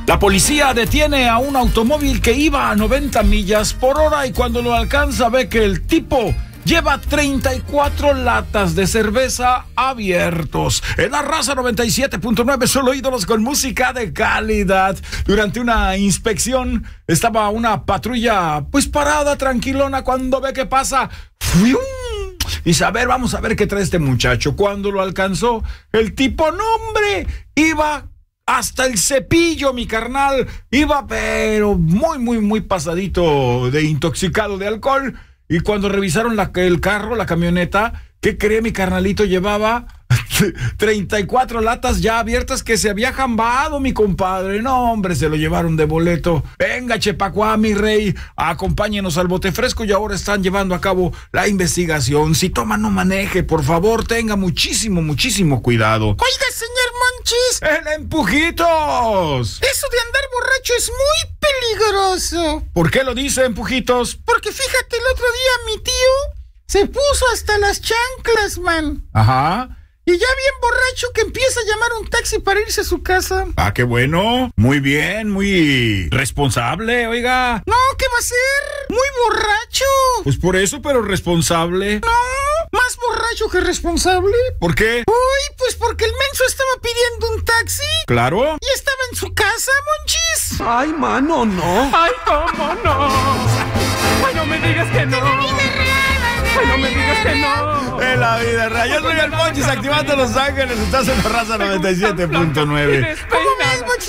La policía detiene a un automóvil que iba a 90 millas por hora y cuando lo alcanza ve que el tipo lleva 34 latas de cerveza abiertos. En la Raza 97.9, solo ídolos con música de calidad. Durante una inspección estaba una patrulla pues parada tranquilona cuando ve que pasa. ¡Fium! Y vamos a ver qué trae este muchacho. Cuando lo alcanzó, el tipo, no hombre, iba hasta el cepillo, mi carnal. Iba pero muy pasadito de intoxicado de alcohol. Y cuando revisaron el carro, la camioneta, ¿qué cree mi carnalito? Llevaba 34 latas ya abiertas que se había jambado, mi compadre. No, hombre, se lo llevaron de boleto. Venga, Chepacuá, mi rey, acompáñenos al bote fresco y ahora están llevando a cabo la investigación. Si toma, no maneje, por favor, tenga muchísimo cuidado. Oiga, señor Monchis. ¡El empujitos! Eso de andar borracho es muy peligroso. ¿Por qué lo dice, empujitos? Porque fíjate, el otro día mi tío se puso hasta las chanclas, man. Ajá. Y ya bien borracho que empieza a llamar un taxi para irse a su casa. Ah, qué bueno. Muy bien, muy responsable, oiga. No, ¿qué va a ser? Muy borracho. Pues por eso, pero responsable. No, más borracho que responsable. ¿Por qué? Uy, pues porque el menso estaba pidiendo un taxi. Claro. Y estaba en su casa, Monchis. Ay, mano, no. Ay, cómo no. Ay, no me digas que no. Ay, no me digas que no. En la vida real. Yo soy el Monchis, activando Los Ángeles. Estás en la Raza 97.9. ¿Cómo ves, Monchis?